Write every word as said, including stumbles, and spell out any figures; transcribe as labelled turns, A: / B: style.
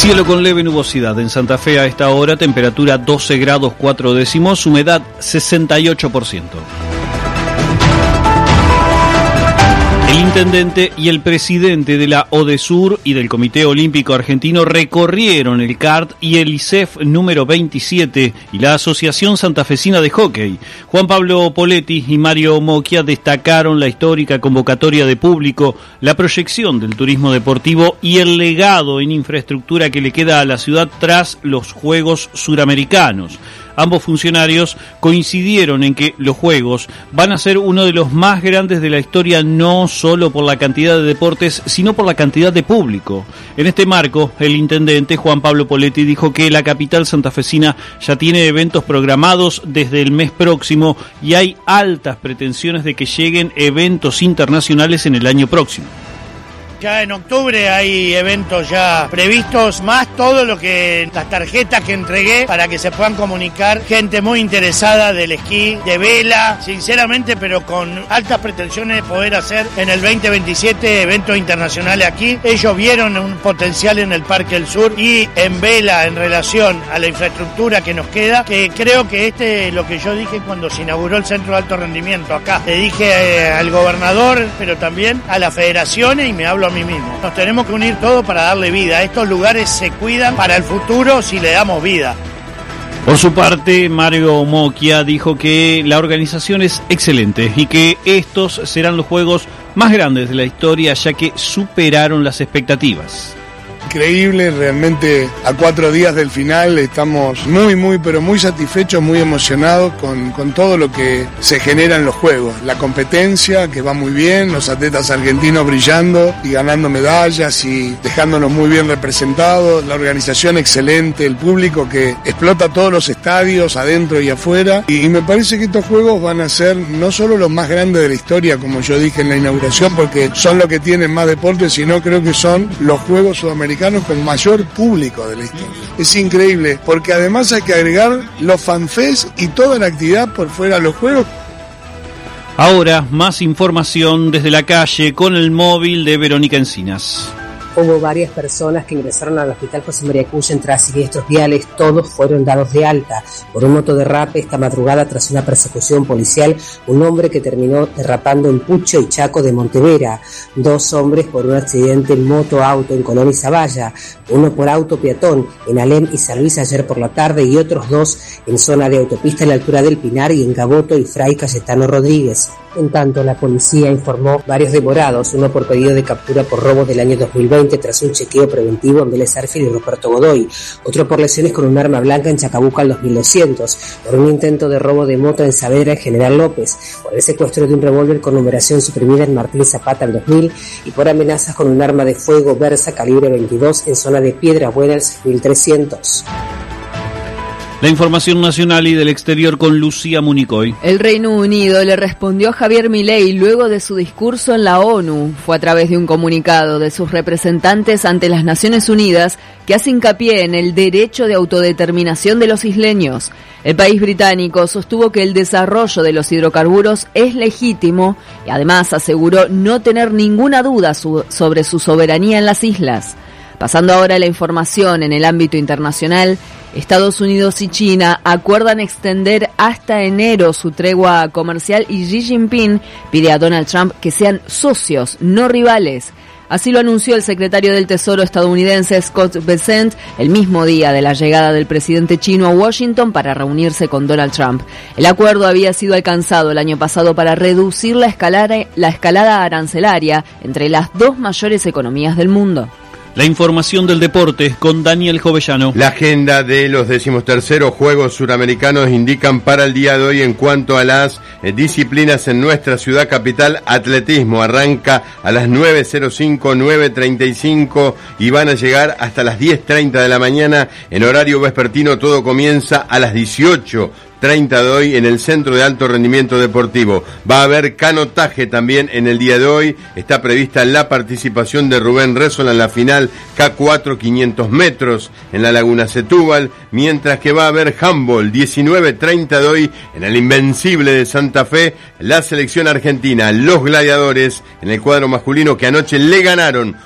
A: Cielo con leve nubosidad en Santa Fe a esta hora, temperatura doce grados cuatro décimos, humedad sesenta y ocho por ciento. El intendente y el presidente de la ODESUR y del Comité Olímpico Argentino recorrieron el C A R T y el I S E F número veintisiete y la Asociación Santafesina de Hockey. Juan Pablo Poletti y Mario Mocchia destacaron la histórica convocatoria de público, la proyección del turismo deportivo y el legado en infraestructura que le queda a la ciudad tras los Juegos Suramericanos. Ambos funcionarios coincidieron en que los Juegos van a ser uno de los más grandes de la historia, no solo por la cantidad de deportes, sino por la cantidad de público. En este marco, el intendente Juan Pablo Poletti dijo que la capital santafesina ya tiene eventos programados desde el mes próximo y hay altas pretensiones de que lleguen eventos internacionales en el año próximo.
B: Ya en octubre hay eventos ya previstos, más todo lo que las tarjetas que entregué para que se puedan comunicar gente muy interesada del esquí, de vela, sinceramente, pero con altas pretensiones de poder hacer en el veinte veintisiete eventos internacionales aquí. Ellos vieron un potencial en el Parque del Sur y en vela en relación a la infraestructura que nos queda, que creo que este es lo que yo dije cuando se inauguró el Centro de Alto Rendimiento acá. Le dije eh, al gobernador, pero también a las federaciones, y me hablo a mí mismo. Nos tenemos que unir todos para darle vida. Estos lugares se cuidan para el futuro si le damos vida.
A: Por su parte, Mario Mocchia dijo que la organización es excelente y que estos serán los juegos más grandes de la historia, ya que superaron las expectativas.
C: Increíble, realmente a cuatro días del final estamos muy, muy, pero muy satisfechos, muy emocionados con, con todo lo que se genera en los Juegos. La competencia, que va muy bien, los atletas argentinos brillando y ganando medallas y dejándonos muy bien representados, la organización excelente, el público que explota todos los estadios, adentro y afuera. Y, y me parece que estos Juegos van a ser no solo los más grandes de la historia, como yo dije en la inauguración, porque son los que tienen más deportes, sino creo que son los Juegos Sudamericanos con mayor público de la historia. Es increíble, porque además hay que agregar los fanfests y toda la actividad por fuera de los Juegos.
A: Ahora, más información desde la calle con el móvil de Verónica Encinas.
D: Hubo varias personas que ingresaron al hospital José María Cuyen tras siniestros viales. Todos fueron dados de alta por un motoderrape esta madrugada tras una persecución policial. Un hombre que terminó derrapando en Pucho y Chaco de Montevera. Dos hombres por un accidente en moto-auto en Colón y Zavalla. Uno por auto peatón en Alem y San Luis ayer por la tarde y otros dos en zona de autopista a la altura del Pinar y en Gaboto y Fray Cayetano Rodríguez. En tanto, la policía informó varios demorados, uno por pedido de captura por robo del año dos mil veinte tras un chequeo preventivo en Vélez Arfiel y Ruperto Godoy, otro por lesiones con un arma blanca en Chacabuco al dos mil doscientos, por un intento de robo de moto en Saavedra en General López, por el secuestro de un revólver con numeración suprimida en Martín Zapata al dos mil y por amenazas con un arma de fuego Versa calibre veintidós en zona de Piedra Buena al seis mil trescientos.
A: La información nacional y del exterior con Lucía Municoy.
E: El Reino Unido le respondió a Javier Milei luego de su discurso en la ONU. Fue a través de un comunicado de sus representantes ante las Naciones Unidas que hace hincapié en el derecho de autodeterminación de los isleños. El país británico sostuvo que el desarrollo de los hidrocarburos es legítimo y además aseguró no tener ninguna duda su- sobre su soberanía en las islas. Pasando ahora a la información en el ámbito internacional, Estados Unidos y China acuerdan extender hasta enero su tregua comercial y Xi Jinping pide a Donald Trump que sean socios, no rivales. Así lo anunció el secretario del Tesoro estadounidense Scott Bessent el mismo día de la llegada del presidente chino a Washington para reunirse con Donald Trump. El acuerdo había sido alcanzado el año pasado para reducir la escalada, la escalada arancelaria entre las dos mayores economías del mundo.
A: La información del deporte con Daniel Jovellano.
F: La agenda de los decimoterceros Juegos Suramericanos indican para el día de hoy en cuanto a las eh, disciplinas en nuestra ciudad capital. Atletismo arranca a las nueve cero cinco, nueve treinta y cinco y van a llegar hasta las diez treinta de la mañana en horario vespertino. Todo comienza a las dieciocho treinta de hoy en el Centro de Alto Rendimiento Deportivo. Va a haber canotaje también en el día de hoy. Está prevista la participación de Rubén Rézola en la final K cuatro quinientos metros en la Laguna Setúbal, mientras que va a haber handball diecinueve treinta de hoy en el Invencible de Santa Fe. La selección argentina, los gladiadores, en el cuadro masculino que anoche le ganaron